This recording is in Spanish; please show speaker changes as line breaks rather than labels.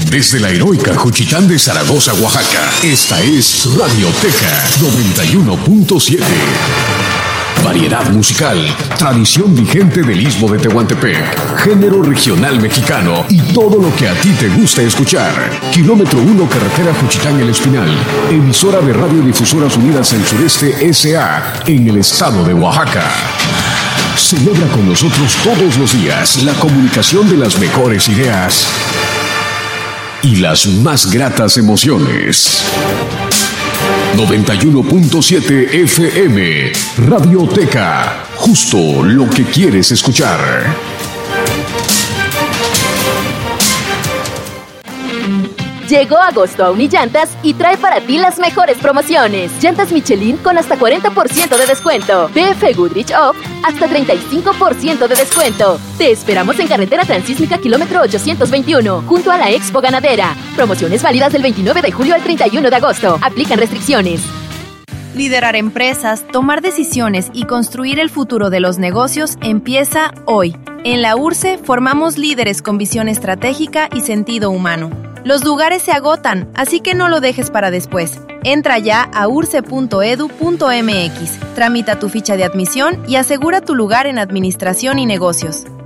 Desde la heroica Juchitán de Zaragoza, Oaxaca, esta es Radioteca 91.7. Variedad musical, tradición vigente del Istmo de Tehuantepec, género regional mexicano y todo lo que a ti te gusta escuchar. Kilómetro 1, carretera Juchitán El Espinal, emisora de Radiodifusoras Unidas del Sureste S.A. en el estado de Oaxaca. Celebra con nosotros todos los días la comunicación de las mejores ideas y las más gratas emociones. 91.7 FM, Radioteca, justo lo que quieres escuchar.
Llegó agosto a Unillantas y trae para ti las mejores promociones. Llantas Michelin con hasta 40% de descuento. BF Goodrich Off hasta 35% de descuento. Te esperamos en carretera Transísmica kilómetro 821, junto a la Expo Ganadera. Promociones válidas del 29 de julio al 31 de agosto. Aplican restricciones.
Liderar empresas, tomar decisiones y construir el futuro de los negocios empieza hoy. En la URCE formamos líderes con visión estratégica y sentido humano. Los lugares se agotan, así que no lo dejes para después. Entra ya a urce.edu.mx, tramita tu ficha de admisión y asegura tu lugar en administración y negocios.